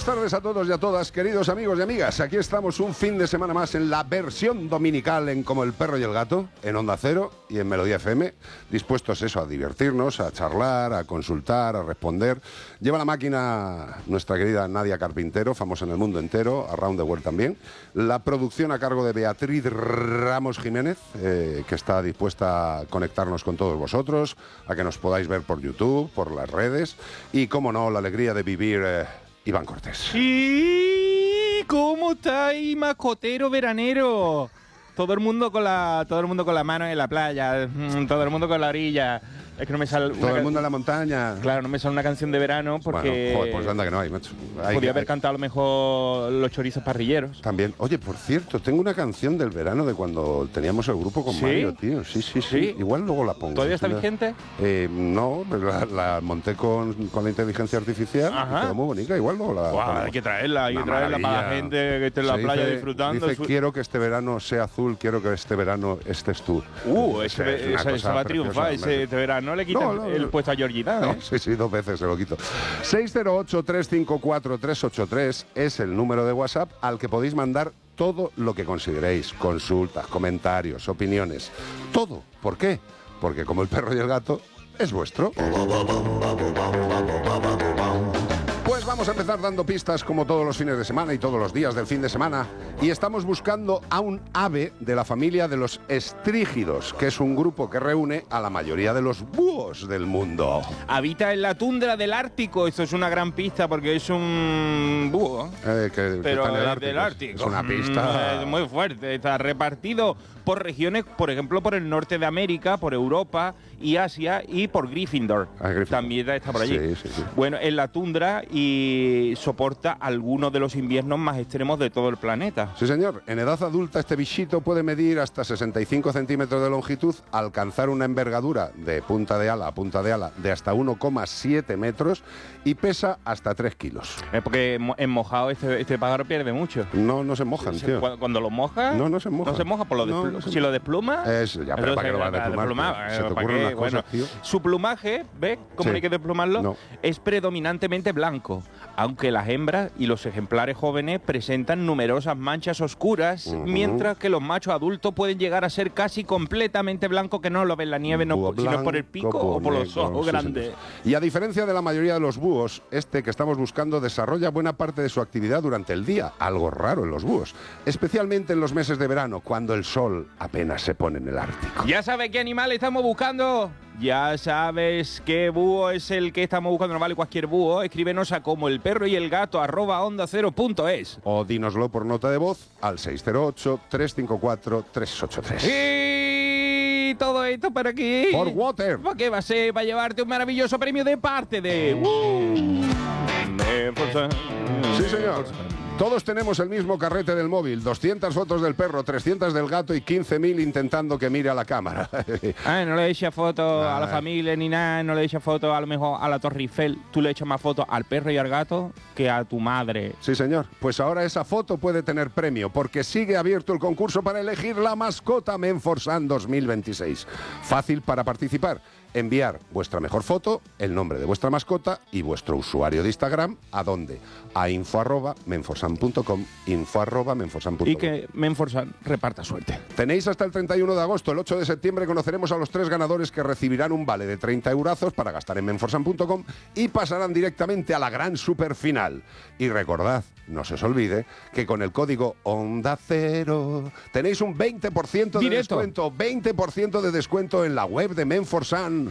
buenas tardes a todos y a todas, queridos amigos y amigas. Aquí estamos un fin de semana más en la versión dominical en Como el Perro y el Gato, en Onda Cero y en Melodía FM, dispuestos a divertirnos, a charlar, a consultar, a responder. Lleva la máquina nuestra querida Nadia Carpintero, famosa en el mundo entero, around the world también. La producción a cargo de Beatriz Ramos Jiménez, que está dispuesta a conectarnos con todos vosotros, a que nos podáis ver por YouTube, por las redes y, cómo no, la alegría de vivir... Iván Cortés. ¿Y cómo estáis, mascotero veranero? Todo el mundo con la mano en la playa, todo el mundo con la orilla. Es que no me sale... Todo el mundo en la montaña. Claro, no me sale una canción de verano porque... Bueno, joder, pues anda que no hay, macho. Podría haber cantado a lo mejor Los Chorizos Parrilleros. También. Oye, por cierto, tengo una canción del verano de cuando teníamos el grupo con Mario, tío. Sí. Igual luego la pongo. ¿Todavía está vigente? No, la monté con la inteligencia artificial. Quedó muy bonita. Igual luego la... Hay que traerla para la gente que esté en la playa disfrutando. Dice, quiero que este verano sea azul, quiero que este verano estés tú. Esa va a triunfar este verano. No le quitan el puesto a Georgina, ¿eh? No, sí, 2 veces se lo quito. 608-354-383 es el número de WhatsApp al que podéis mandar todo lo que consideréis. Consultas, comentarios, opiniones. Todo. ¿Por qué? Porque Como el Perro y el Gato es vuestro. Pues vamos a empezar dando pistas como todos los fines de semana y todos los días del fin de semana. Y estamos buscando a un ave de la familia de los estrígidos, que es un grupo que reúne a la mayoría de los búhos del mundo. Habita en la tundra del Ártico. Esto es una gran pista porque es un búho. Pero está en el Ártico. Del Ártico. Es una pista muy fuerte. Está repartido por regiones, por ejemplo, por el norte de América, por Europa y Asia y por Gryffindor. También está por allí. Sí. Bueno, en la tundra y soporta algunos de los inviernos más extremos de todo el planeta. Sí, señor. En edad adulta este bichito puede medir hasta 65 centímetros de longitud, alcanzar una envergadura de punta de ala a punta de ala de hasta 1,7 metros y pesa hasta 3 kilos. Porque en mojado este pájaro pierde mucho. No se mojan, tío. Cuando lo moja... No se moja. No se moja, si lo despluma... Ya, pero ¿para qué lo vas a desplumar? Se te ocurren unas cosas, tío. Su plumaje, ¿ves cómo hay que desplumarlo? No. Es predominantemente blanco, aunque las hembras y los ejemplares jóvenes presentan numerosas manchas oscuras, mientras que los machos adultos pueden llegar a ser casi completamente blancos, que no lo ven la nieve, sino por el pico o por los ojos grandes. Y a diferencia de la mayoría de los búhos, este que estamos buscando desarrolla buena parte de su actividad durante el día, algo raro en los búhos, especialmente en los meses de verano, cuando el sol apenas se pone en el Ártico. ¿Ya sabes qué animal estamos buscando? ¿Ya sabes qué búho es el que estamos buscando? No vale cualquier búho. Escríbenos a como el perro y el gato @ondacero.es. O dínoslo por nota de voz al 608-354-383. Y todo esto para aquí. Por Water. ¿Para qué va a ser? Para llevarte un maravilloso premio de parte de... Sí, señor. Todos tenemos el mismo carrete del móvil, 200 fotos del perro, 300 del gato y 15.000 intentando que mire a la cámara. No le echas fotos a la familia ni nada, no le echas fotos a lo mejor a la Torre Eiffel. Tú le echas más fotos al perro y al gato que a tu madre. Sí, señor. Pues ahora esa foto puede tener premio, porque sigue abierto el concurso para elegir la mascota Menforsan 2026. Fácil para participar. Enviar vuestra mejor foto, el nombre de vuestra mascota y vuestro usuario de Instagram. ¿A dónde? A info@menforsan.com, info@menforsan.com. Y que Menforsan reparta suerte. Tenéis hasta el 31 de agosto. El 8 de septiembre conoceremos a los 3 ganadores que recibirán un vale de 30 eurazos para gastar en menforsan.com y pasarán directamente a la gran superfinal. Y recordad, no se os olvide que con el código Onda Cero tenéis un 20% de descuento, 20% de descuento en la web de menforsan.com.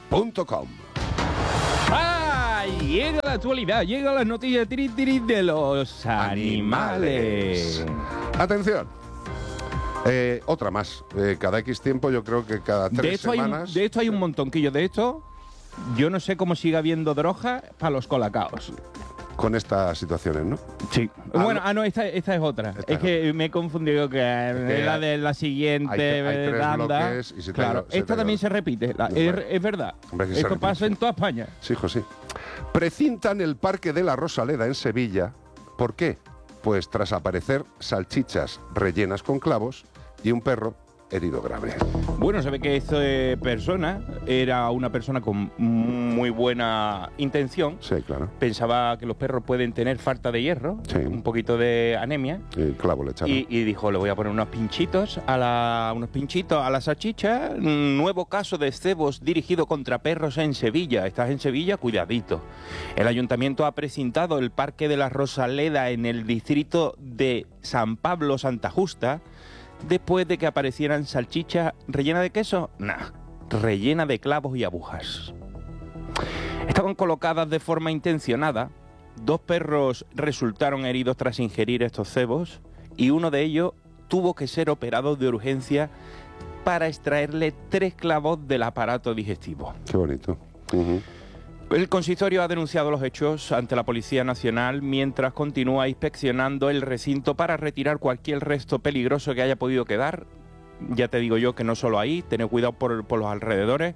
Llega la actualidad, llega las noticias de los animales. Atención. Otra más. Cada X tiempo, yo creo que cada 3 semanas... De esto hay un montonquillo. De esto, yo no sé cómo sigue habiendo droga para los colacaos. Con estas situaciones, ¿no? Sí. Esta es otra. Que me he confundido que es la de la siguiente hay 3 tanda. bloques y claro, esta también se repite. Es verdad. Esto pasa en toda España. Sí, hijo, sí. Precintan el Parque de la Rosaleda en Sevilla. ¿Por qué? Pues tras aparecer salchichas rellenas con clavos y un perro herido grave. Bueno, se ve que esta persona era una persona con muy buena intención. Sí, claro. Pensaba que los perros pueden tener falta de hierro, Sí. un poquito de anemia. El clavo le echaron. Y dijo, le voy a poner unos pinchitos a la salchicha. Nuevo caso de cebos dirigido contra perros en Sevilla. Estás en Sevilla, cuidadito. El ayuntamiento ha precintado el Parque de la Rosaleda en el distrito de San Pablo Santa Justa después de que aparecieran salchichas rellenas de queso. Nah, rellena de clavos y agujas. Estaban colocadas de forma intencionada. 2 perros resultaron heridos tras ingerir estos cebos y uno de ellos tuvo que ser operado de urgencia para extraerle 3 clavos del aparato digestivo. Qué bonito. El consistorio ha denunciado los hechos ante la Policía Nacional mientras continúa inspeccionando el recinto para retirar cualquier resto peligroso que haya podido quedar. Ya te digo yo que no solo ahí, tened cuidado por los alrededores.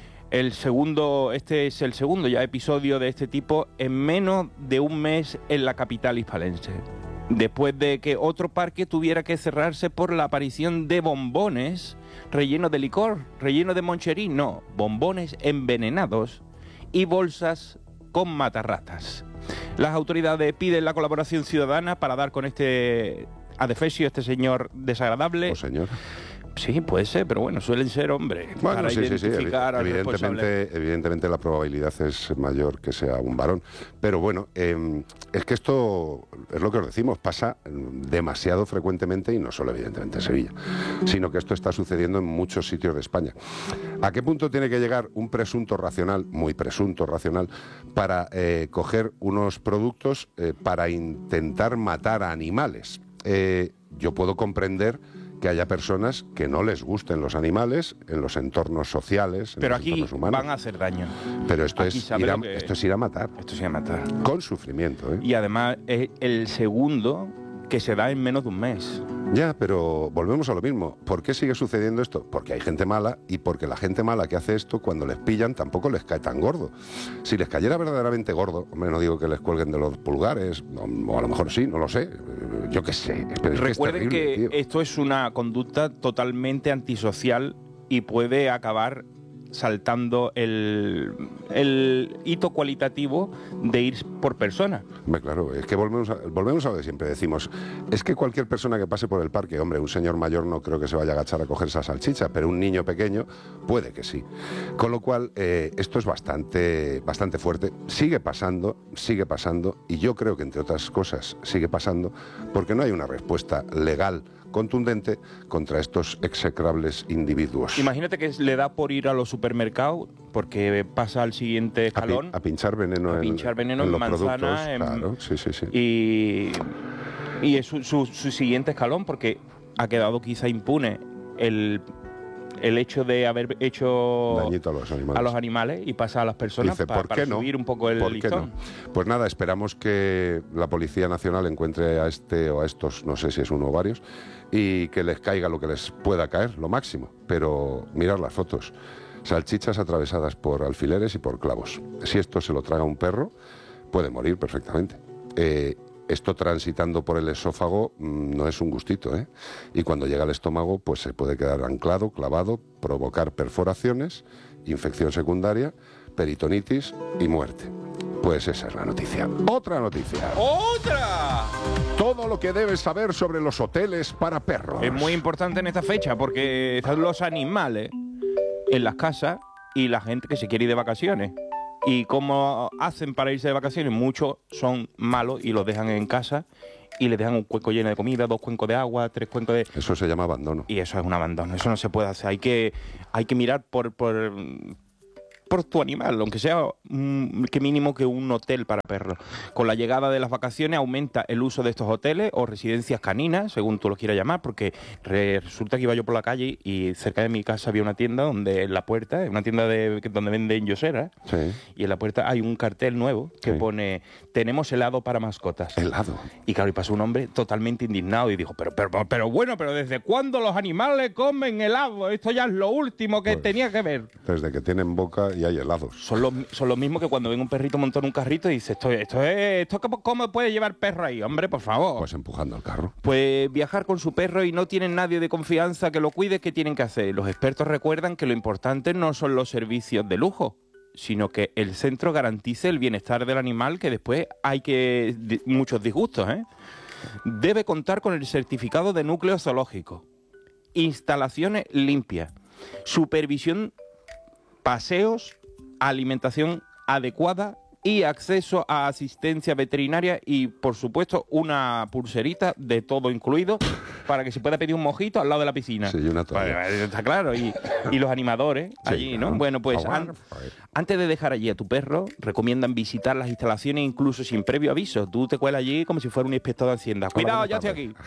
Este es el segundo ya episodio de este tipo en menos de un mes en la capital hispalense. Después de que otro parque tuviera que cerrarse por la aparición de bombones rellenos de licor, rellenos de moncherí, no, bombones envenenados y bolsas con matarratas. Las autoridades piden la colaboración ciudadana para dar con este adefesio, este señor desagradable. ¿O señor? Sí, puede ser, pero bueno, suelen ser hombres. Bueno, para identificar al responsable. Evidentemente la probabilidad es mayor que sea un varón. Pero bueno, es que esto es lo que os decimos, pasa demasiado frecuentemente y no solo evidentemente en Sevilla, sino que esto está sucediendo en muchos sitios de España. ¿A qué punto tiene que llegar un presunto racional, muy presunto racional, para coger unos productos para intentar matar a animales? Yo puedo comprender que haya personas que no les gusten los animales en los entornos sociales, en pero los aquí entornos humanos. van a hacer daño. Pero esto Aquí es sabe ir a, lo que- esto es ir a matar, Esto se llama matar. con sufrimiento, ¿eh? Y además es el segundo que se da en menos de un mes. Ya, pero volvemos a lo mismo. ¿Por qué sigue sucediendo esto? Porque hay gente mala y porque la gente mala que hace esto, cuando les pillan, tampoco les cae tan gordo. Si les cayera verdaderamente gordo, hombre, no digo que les cuelguen de los pulgares, o a lo mejor sí, no lo sé, yo qué sé. Pero es Recuerden que, es terrible, que tío. esto es una conducta totalmente antisocial y puede acabar saltando el hito cualitativo de ir por persona. Hombre, claro, es que volvemos a lo que siempre decimos. Es que cualquier persona que pase por el parque, hombre, un señor mayor no creo que se vaya a agachar a coger esa salchicha, pero un niño pequeño puede que sí. Con lo cual, esto es bastante fuerte. Sigue pasando, y yo creo que, entre otras cosas, sigue pasando porque no hay una respuesta legal contundente contra estos execrables individuos. Imagínate que le da por ir a los supermercados porque pasa al siguiente escalón. A pinchar veneno, A pinchar veneno en los manzana, productos. en- Claro, sí. Y es su siguiente escalón porque ha quedado quizá impune el hecho de haber hecho Dañito a los animales. y pasa a las personas Dice, ¿por para qué no? subir un poco el ¿Por qué listón. no? Pues nada, esperamos que la Policía Nacional encuentre a este o a estos, no sé si es uno o varios, y que les caiga lo que les pueda caer, lo máximo. Pero mirad las fotos. Salchichas atravesadas por alfileres y por clavos. Si esto se lo traga un perro, puede morir perfectamente. Esto transitando por el esófago no es un gustito, ¿eh? Y cuando llega al estómago, pues se puede quedar anclado, clavado, provocar perforaciones, infección secundaria, peritonitis y muerte. Pues esa es la noticia. Otra noticia. ¡Otra! Todo lo que debes saber sobre los hoteles para perros. Es muy importante en esta fecha porque están los animales en las casas y la gente que se quiere ir de vacaciones. ¿Y cómo hacen para irse de vacaciones? Muchos son malos y los dejan en casa y les dejan un cuenco lleno de comida, 2 cuencos de agua, 3 cuencos de... Eso se llama abandono. Y eso es un abandono, eso no se puede hacer. Hay que mirar por tu animal, aunque sea que mínimo que un hotel para perros. Con la llegada de las vacaciones aumenta el uso de estos hoteles o residencias caninas, según tú lo quieras llamar, porque resulta que iba yo por la calle y cerca de mi casa había una tienda donde en la puerta, una tienda donde venden yoseras, Sí. y en la puerta hay un cartel nuevo que Sí. pone "Tenemos helado para mascotas". Helado. Y claro, y pasó un hombre totalmente indignado y dijo, pero bueno, pero ¿desde cuándo los animales comen helado? Esto ya es lo último que Pues, tenía que ver. Desde que tienen boca y hay helados. Son los mismos que cuando ven un perrito montado en un carrito y dice, ¿cómo puede llevar perro ahí? Hombre, por favor. Pues empujando al carro. Pues viajar con su perro y no tienen nadie de confianza que lo cuide, ¿qué tienen que hacer? Los expertos recuerdan que lo importante no son los servicios de lujo, sino que el centro garantice el bienestar del animal, que después hay muchos disgustos, ¿eh? Debe contar con el certificado de núcleo zoológico, instalaciones limpias, supervisión, paseos, alimentación adecuada y acceso a asistencia veterinaria y, por supuesto, una pulserita de todo incluido para que se pueda pedir un mojito al lado de la piscina. Sí, y una toalla. Está claro. Y los animadores sí, allí, ¿no? claro. Bueno, pues antes de dejar allí a tu perro, recomiendan visitar las instalaciones incluso sin previo aviso. Tú te cuelas allí como si fuera un inspector de Hacienda. Cuidado, ya estoy aquí.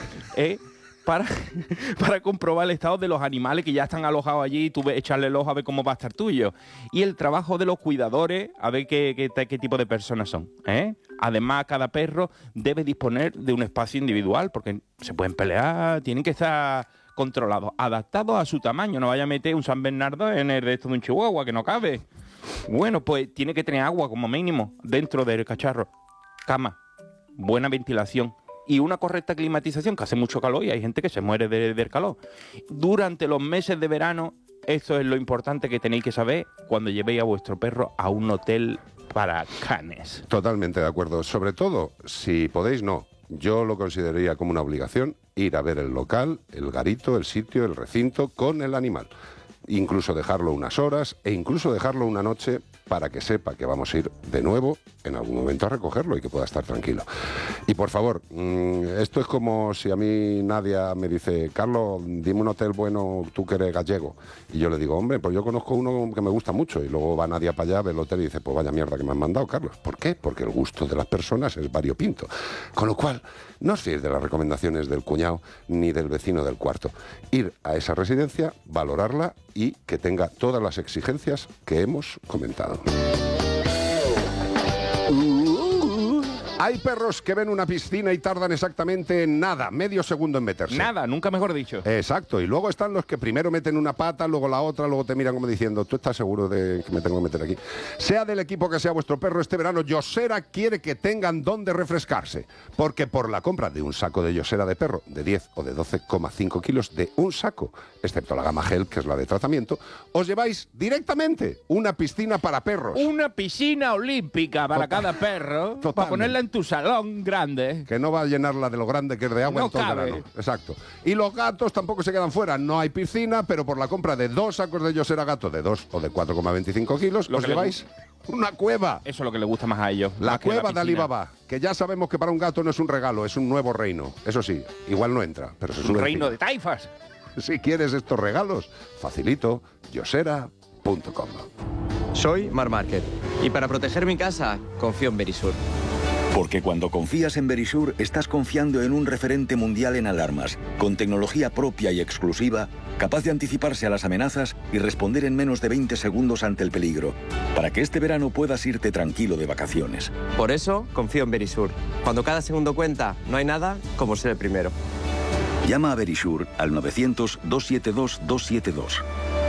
Para comprobar el estado de los animales que ya están alojados allí y tú echarle el ojo a ver cómo va a estar tuyo. Y el trabajo de los cuidadores, a ver qué tipo de personas son, ¿eh? Además, cada perro debe disponer de un espacio individual porque se pueden pelear, tienen que estar controlados, adaptados a su tamaño. No vaya a meter un San Bernardo en el de esto de un chihuahua, que no cabe. Bueno, pues tiene que tener agua como mínimo dentro del cacharro. Cama, buena ventilación y una correcta climatización, que hace mucho calor y hay gente que se muere del calor. Durante los meses de verano, esto es lo importante que tenéis que saber cuando llevéis a vuestro perro a un hotel para canes. Totalmente de acuerdo. Sobre todo, si podéis, no. Yo lo consideraría como una obligación ir a ver el local, el garito, el sitio, el recinto con el animal. Incluso dejarlo unas horas e incluso dejarlo una noche para que sepa que vamos a ir de nuevo en algún momento a recogerlo y que pueda estar tranquilo. Y por favor, esto es como si a mí Nadia me dice, Carlos, dime un hotel bueno, tú que eres gallego. Y yo le digo, hombre, pues yo conozco uno que me gusta mucho. Y luego va Nadia para allá, ve el hotel y dice, pues vaya mierda que me han mandado, Carlos. ¿Por qué? Porque el gusto de las personas es variopinto. Con lo cual, no os fiéis de las recomendaciones del cuñado ni del vecino del cuarto. Ir a esa residencia, valorarla y que tenga todas las exigencias que hemos comentado. Hay perros que ven una piscina y tardan exactamente nada, medio segundo en meterse. Nada, nunca mejor dicho. Exacto, y luego están los que primero meten una pata, luego la otra, luego te miran como diciendo, ¿tú estás seguro de que me tengo que meter aquí? Sea del equipo que sea vuestro perro, este verano Yosera quiere que tengan donde refrescarse, porque por la compra de un saco de Yosera de perro de 10 o de 12,5 kilos de un saco, excepto la gama gel, que es la de tratamiento, os lleváis directamente una piscina para perros. Una piscina olímpica para cada perro, para ponerla en tu salón grande. Que no va a llenarla de lo grande que es de agua No en todo el cabe. verano. Exacto. Y los gatos tampoco se quedan fuera. No hay piscina, pero por la compra de 2 sacos de Yosera gato de 2 o de 4,25 kilos, Lo os que le lleváis una cueva. Eso es lo que le gusta más a ellos. La más que cueva de piscina. Alibaba, que ya sabemos que para un gato no es un regalo, es un nuevo reino. Eso sí, igual no entra, pero se Un sube reino de encima. taifas. Si quieres estos regalos, facilito, yosera.com. Soy Mar Márquez y para proteger mi casa confío en Verisur. Porque cuando confías en Verisur, estás confiando en un referente mundial en alarmas, con tecnología propia y exclusiva, capaz de anticiparse a las amenazas y responder en menos de 20 segundos ante el peligro, para que este verano puedas irte tranquilo de vacaciones. Por eso confío en Verisur. Cuando cada segundo cuenta, no hay nada como ser el primero. Llama a Verisur al 900-272-272.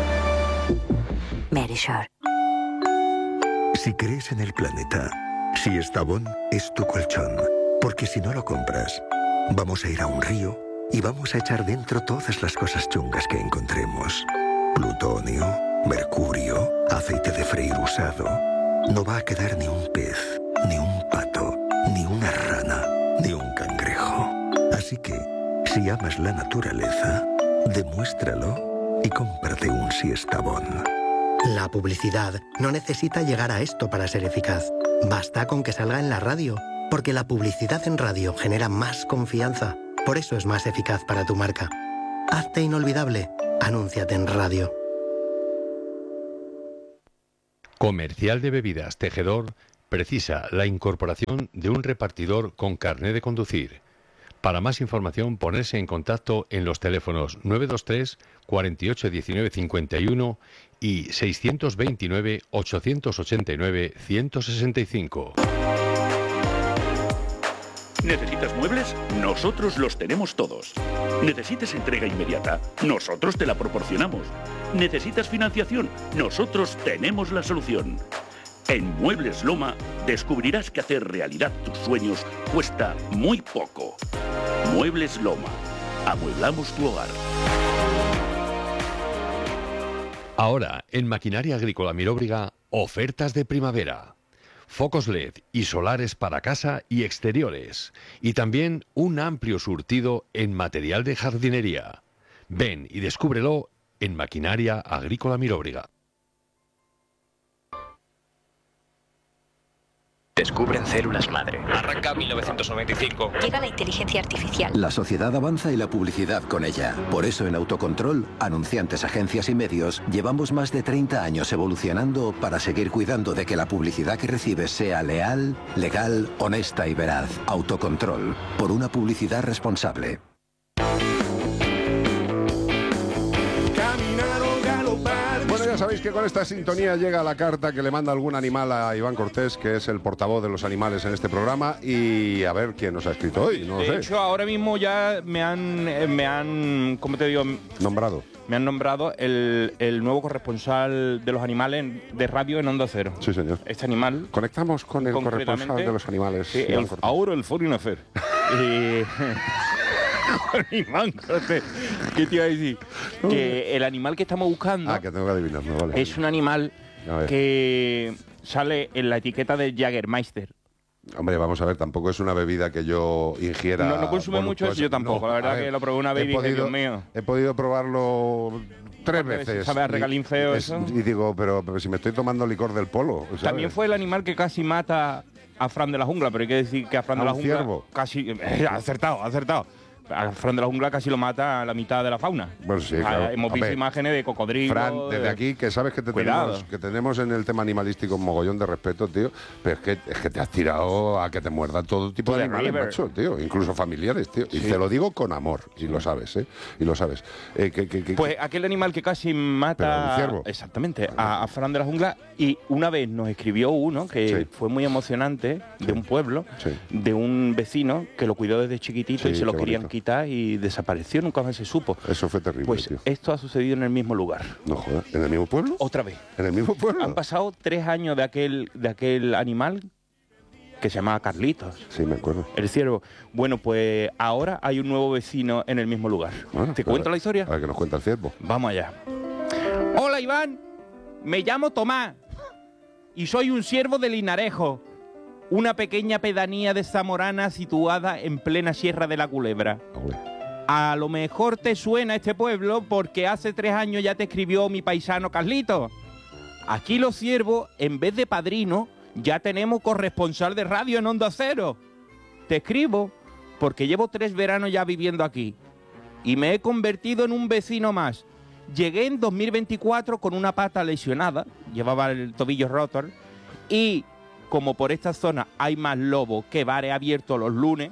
Verisur. Si crees en el planeta, si Estavón es tu colchón, porque si no lo compras, vamos a ir a un río y vamos a echar dentro todas las cosas chungas que encontremos. Plutonio, mercurio, aceite de freír usado. No va a quedar ni un pez, ni un pato, ni una rana, ni un cangrejo. Así que, si amas la naturaleza, demuéstralo y cómprate un Siestabón. La publicidad no necesita llegar a esto para ser eficaz. Basta con que salga en la radio, porque la publicidad en radio genera más confianza. Por eso es más eficaz para tu marca. Hazte inolvidable. Anúnciate en radio. Comercial de Bebidas Tejedor precisa la incorporación de un repartidor con carné de conducir. Para más información, ponerse en contacto en los teléfonos 923 48 19 51 y 629 889 165. ¿Necesitas muebles? Nosotros los tenemos todos. ¿Necesitas entrega inmediata? Nosotros te la proporcionamos. ¿Necesitas financiación? Nosotros tenemos la solución. En Muebles Loma descubrirás que hacer realidad tus sueños cuesta muy poco. Muebles Loma. Amueblamos tu hogar. Ahora, en Maquinaria Agrícola Miróbriga, ofertas de primavera. Focos LED y solares para casa y exteriores. Y también un amplio surtido en material de jardinería. Ven y descúbrelo en Maquinaria Agrícola Miróbriga. Descubren células madre. Arranca 1995. Llega la inteligencia artificial. La sociedad avanza y la publicidad con ella. Por eso en Autocontrol, anunciantes, agencias y medios, llevamos más de 30 años evolucionando para seguir cuidando de que la publicidad que recibes sea leal, legal, honesta y veraz. Autocontrol. Por una publicidad responsable. Bueno, ya sabéis que con esta sintonía llega la carta que le manda algún animal a Iván Cortés, que es el portavoz de los animales en este programa, y a ver quién nos ha escrito hoy, no lo sé. De hecho, ahora mismo ya me han, ¿cómo te digo? Nombrado. Me han nombrado el nuevo corresponsal de los animales de radio en Onda Cero. Sí, señor. Este animal... Conectamos con el corresponsal de los animales. Sí, ahora el Foreign Affair. Iván Cortés. ¿Qué te iba a decir? Que el animal que estamos buscando... Ah, que tengo que adivinarlo, vale. Es un animal que sale en la etiqueta del Jägermeister. Hombre, vamos a ver, tampoco es una bebida que yo ingiera. No consume mucho eso, yo tampoco. La verdad que lo probé una vez y dije, Dios mío. He podido probarlo 3 veces. ¿Sabe a regalín feo eso? Y digo, pero si me estoy tomando licor del polo. ¿sabes? También fue el animal que casi mata a Fran de la Jungla, pero hay que decir que a Fran de la Jungla... ciervo. Casi... acertado. A Fran de la Jungla casi lo mata a la mitad de la fauna. Bueno, sí, claro. Hemos visto imágenes de cocodrilos. Fran, desde aquí, que sabes que tenemos en el tema animalístico un mogollón de respeto, tío, pero es que te has tirado a que te muerda todo tipo de animales, macho, tío, incluso familiares, tío. Sí. Y te lo digo con amor, y lo sabes, ¿eh? Y lo sabes. Pues aquel animal que casi mata... un ciervo. Exactamente, a Fran de la Jungla. Y una vez nos escribió uno que fue muy emocionante, de un pueblo, de un vecino que lo cuidó desde chiquitito y se lo querían quitar y desapareció, nunca más se supo. Eso fue terrible, pues tío. Esto ha sucedido en el mismo lugar. No jodas, ¿en el mismo pueblo? Otra vez. ¿En el mismo pueblo? Han pasado 3 años de aquel animal que se llamaba Carlitos. Sí, me acuerdo. El ciervo. Bueno, pues ahora hay un nuevo vecino en el mismo lugar. Bueno, ¿Te cuento la historia? A ver, que nos cuenta el ciervo. Vamos allá. Hola, Iván. Me llamo Tomás y soy un ciervo de Linarejo, una pequeña pedanía de Zamorana situada en plena Sierra de la Culebra. A lo mejor te suena este pueblo porque hace 3 años ya te escribió mi paisano Carlito. Aquí los ciervos, en vez de padrino, ya tenemos corresponsal de radio en Onda Cero. Te escribo porque llevo 3 veranos ya viviendo aquí y me he convertido en un vecino más. Llegué en 2024 con una pata lesionada, llevaba el tobillo roto, y como por esta zona hay más lobos que bares abiertos los lunes,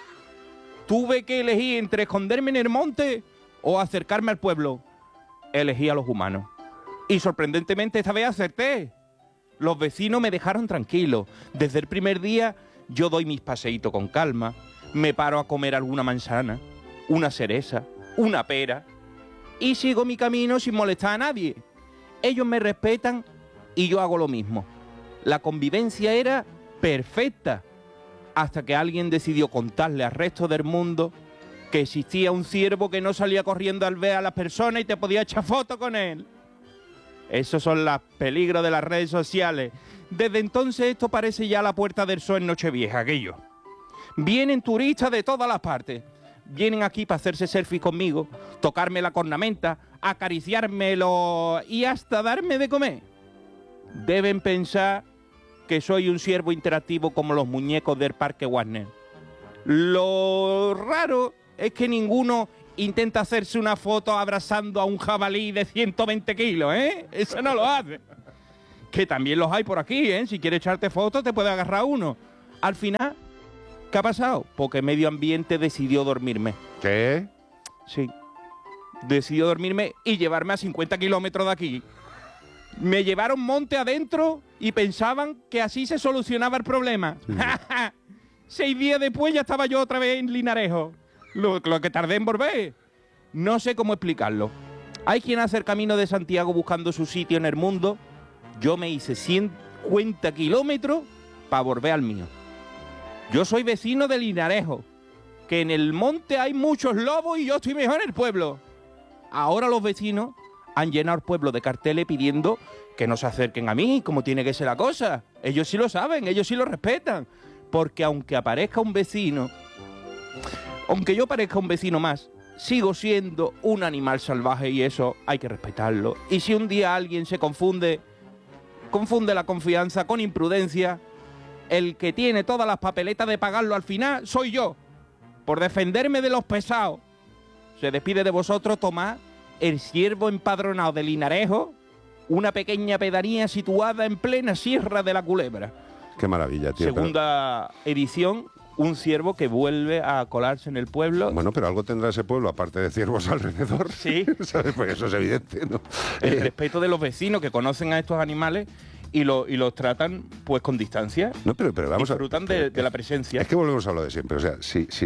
tuve que elegir entre esconderme en el monte o acercarme al pueblo. Elegí a los humanos. Y sorprendentemente esta vez acerté. Los vecinos me dejaron tranquilo. Desde el primer día yo doy mis paseitos con calma, me paro a comer alguna manzana, una cereza, una pera, y sigo mi camino sin molestar a nadie. Ellos me respetan y yo hago lo mismo. La convivencia era perfecta, hasta que alguien decidió contarle al resto del mundo que existía un ciervo que no salía corriendo al ver a las personas y te podía echar fotos con él. Esos son los peligros de las redes sociales. Desde entonces esto parece ya la Puerta del Sol en Nochevieja, aquello. Vienen turistas de todas las partes. Vienen aquí para hacerse selfies conmigo, tocarme la cornamenta, acariciármelo y hasta darme de comer. Deben pensar que soy un ciervo interactivo como los muñecos del Parque Warner. Lo raro es que ninguno intenta hacerse una foto abrazando a un jabalí de 120 kilos, ¿eh? Eso no lo hace. Que también los hay por aquí, ¿eh? Si quieres echarte fotos te puede agarrar uno. Al final, ¿qué ha pasado? Porque Medio Ambiente decidió dormirme. ¿Qué? Sí. Decidió dormirme y llevarme a 50 kilómetros de aquí. Me llevaron monte adentro y pensaban que así se solucionaba el problema. Sí. 6 días después ya estaba yo otra vez en Linarejo. Lo que tardé en volver. No sé cómo explicarlo. Hay quien hace el camino de Santiago buscando su sitio en el mundo. Yo me hice 50 kilómetros para volver al mío. Yo soy vecino de Linarejo, que en el monte hay muchos lobos y yo estoy mejor en el pueblo. Ahora los vecinos han llenado el pueblo de carteles pidiendo que no se acerquen a mí, como tiene que ser la cosa. Ellos sí lo saben, ellos sí lo respetan. Porque aunque aparezca un vecino, aunque yo parezca un vecino más, sigo siendo un animal salvaje y eso hay que respetarlo. Y si un día alguien se confunde la confianza con imprudencia, el que tiene todas las papeletas de pagarlo al final soy yo. Por defenderme de los pesados. Se despide de vosotros Tomás, el ciervo empadronado de Linarejo, una pequeña pedanía situada en plena Sierra de la Culebra. Qué maravilla, tío. Segunda edición, un ciervo que vuelve a colarse en el pueblo. Bueno, pero algo tendrá ese pueblo, aparte de ciervos alrededor. Sí. ¿Sabes? Pues eso es evidente, ¿no? El respeto de los vecinos que conocen a estos animales y los tratan pues con distancia. No, pero vamos disfrutan de la presencia. Es que volvemos a lo de siempre. O sea,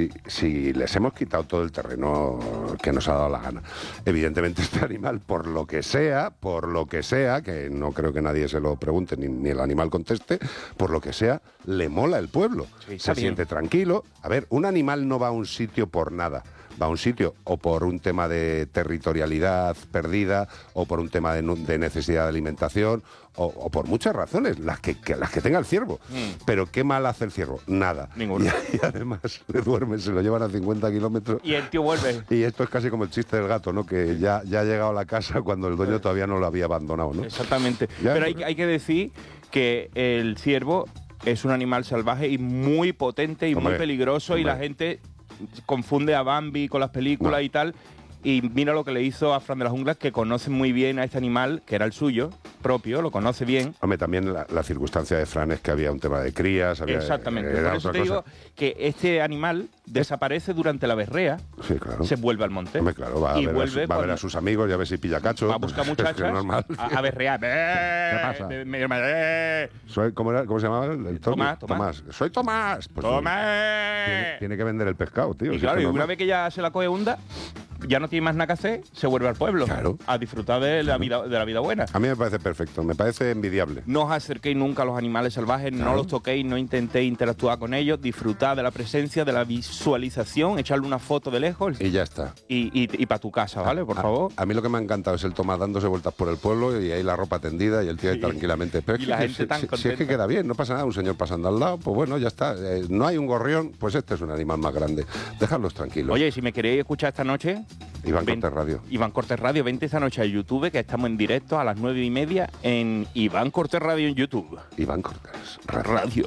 si les hemos quitado todo el terreno que nos ha dado la gana, evidentemente este animal, por lo que sea, que no creo que nadie se lo pregunte, ni el animal conteste, por lo que sea, le mola el pueblo. Sí, se siente tranquilo. A ver, un animal no va a un sitio por nada. Va a un sitio o por un tema de territorialidad perdida, o por un tema de necesidad de alimentación, o por muchas razones, las que tenga el ciervo. Pero ¿qué mal hace el ciervo? Nada. Ninguno. Y además le duermen, se lo llevan a 50 kilómetros. Y el tío vuelve. Y esto es casi como el chiste del gato, ¿no? Que ya ha llegado a la casa cuando el dueño todavía no lo había abandonado, ¿no? Exactamente. Pero hay que decir que el ciervo es un animal salvaje y muy potente y muy peligroso, y la gente confunde a Bambi con las películas y tal, y mira lo que le hizo a Fran de la Jungla, que conoce muy bien a este animal, que era el suyo propio, lo conoce bien. Hombre, también la circunstancia de Fran es que había un tema de crías. Exactamente, por eso te digo que este animal desaparece durante la berrea, sí, claro. Se vuelve al monte. Hombre, claro, va a ver a sus amigos y a ver si pilla cacho. Va a buscar muchachas, a berrear. ¿Qué pasa? ¿Cómo se llamaba el Tomás. Soy Tomás. Pues ¡Tomás! Tiene que vender el pescado, tío. Y claro, y una vez que ya se la coge hunda, ya no tiene más nada que hacer, se vuelve al pueblo. Claro. A disfrutar de la vida buena. A mí me parece perfecto, me parece envidiable. No os acerquéis nunca a los animales salvajes, no los toquéis, no intentéis interactuar con ellos, disfrutad de la presencia, de la visualización, echarle una foto de lejos. Y ya está. Y para tu casa, ¿vale? Por favor. A mí lo que me ha encantado es el Tomás dándose vueltas por el pueblo y ahí la ropa tendida y el tío ahí tranquilamente. Pero y la gente tan contenta. Si es que queda bien, no pasa nada, un señor pasando al lado, pues bueno, ya está. No hay un gorrión, pues este es un animal más grande. Dejadlos tranquilos. Oye, si me queréis escuchar esta noche... Iván Cortés Radio. Iván Cortés Radio, vente esta noche a YouTube, que estamos en directo a las 9:30 en Iván Cortés Radio en YouTube. Iván Cortés Radio.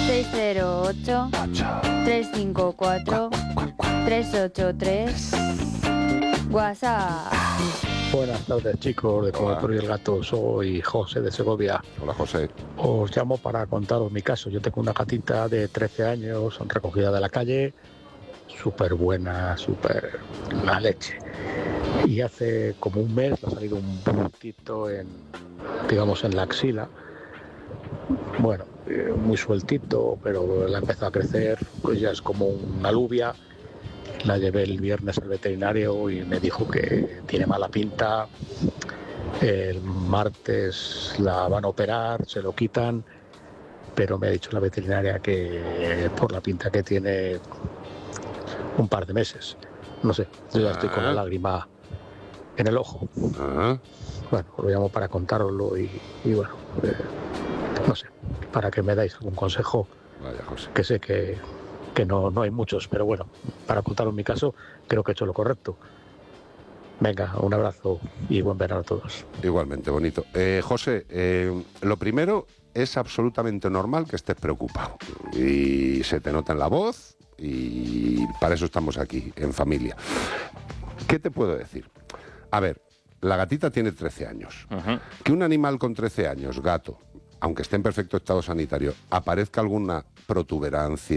608-354-383 WhatsApp. Buenas tardes, chicos de Como el Perro y el Gato. Soy José de Segovia. Hola, José. Os llamo para contaros mi caso. Yo tengo una gatita de 13 años, recogida de la calle, súper buena, súper la leche. Y hace como un mes ha salido un puntito en la axila. Bueno, muy sueltito, pero la empezó a crecer, pues ya es como una alubia. La llevé el viernes al veterinario y me dijo que tiene mala pinta. El martes la van a operar, se lo quitan, pero me ha dicho la veterinaria que por la pinta que tiene, un par de meses. No sé, yo ya estoy con la lágrima en el ojo. Bueno, os lo llamo para contároslo y bueno, no sé, para que me dais algún consejo. Vaya, José. Que sé que no hay muchos, pero bueno, para contaros mi caso, creo que he hecho lo correcto. Venga, un abrazo y buen verano a todos. Igualmente, bonito. José, lo primero, es absolutamente normal que estés preocupado. Y se te nota en la voz, y para eso estamos aquí, en familia. ¿Qué te puedo decir? A ver, la gatita tiene 13 años. Que un animal con 13 años, gato, aunque esté en perfecto estado sanitario, aparezca alguna protuberancia,